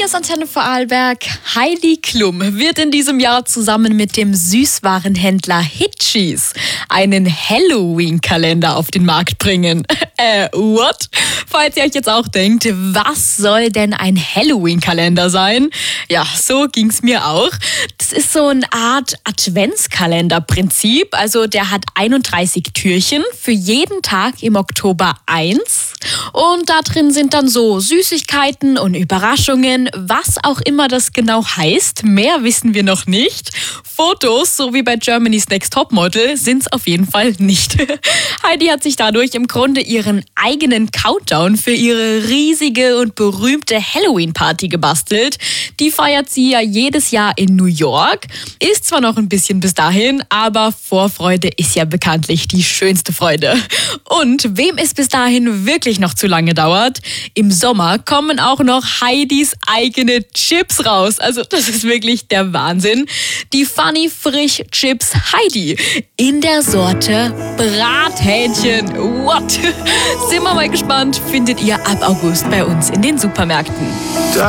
Hier ist Antenne Vorarlberg. Heidi Klum wird in diesem Jahr zusammen mit dem Süßwarenhändler Hitchis einen Halloween-Kalender auf den Markt bringen. What? Falls ihr euch jetzt auch denkt, was soll denn ein Halloween-Kalender sein? Ja, so ging's mir auch. Das ist so eine Art Adventskalender-Prinzip. Also der hat 31 Türchen, für jeden Tag im Oktober 1. Und da drin sind dann so Süßigkeiten und Überraschungen, was auch immer das genau heißt. Mehr wissen wir noch nicht. Fotos, so wie bei Germany's Next Topmodel, sind es auf jeden Fall nicht. Heidi hat sich dadurch im Grunde ihren eigenen Countdown für ihre riesige und berühmte Halloween-Party gebastelt. Die feiert sie ja jedes Jahr in New York. Ist zwar noch ein bisschen bis dahin, aber Vorfreude ist ja bekanntlich die schönste Freude. Und wem es bis dahin wirklich noch zu lange dauert, im Sommer kommen auch noch Heidis eigene Chips raus. Also das ist wirklich der Wahnsinn. Die Funny Frisch Chips Heidi in der Sorte Brathähnchen. What? Sind wir mal gespannt, findet ihr ab August bei uns in den Supermärkten.